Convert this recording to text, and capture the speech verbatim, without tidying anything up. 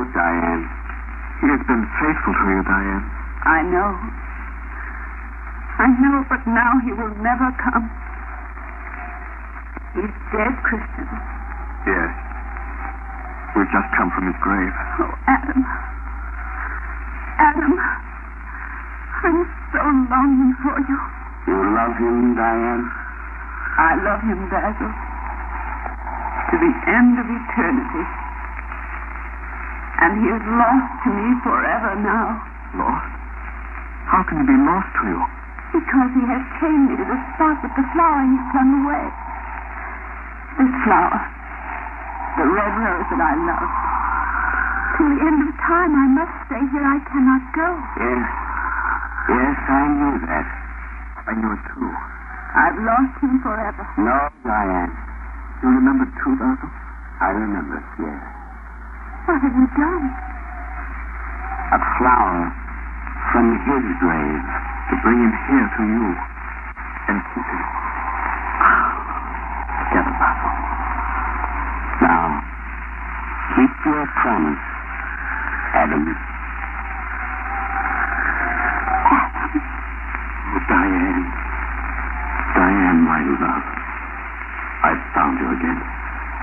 Diane. He has been faithful to you, Diane. I know. I know, but now he will never come. He's dead, Christian. Yes. We've just come from his grave. Oh, Adam. Adam. I'm so longing for you. You love him, Diane? I love him, Basil. To the end of eternity. And he is lost to me forever now. Lost? How can he be lost to you? Because he has chained me to the spot with the flower he flung away. This flower. The red rose that I love. Till the end of time, I must stay here. I cannot go. Yes. Yes, I knew that. I knew it too. I've lost him forever. No, Diane. You remember too, Basil? I remember, yes. What have you done? A flower from his grave To bring him here to you and keep him. Together, Basil. Now, keep your promise, Adam.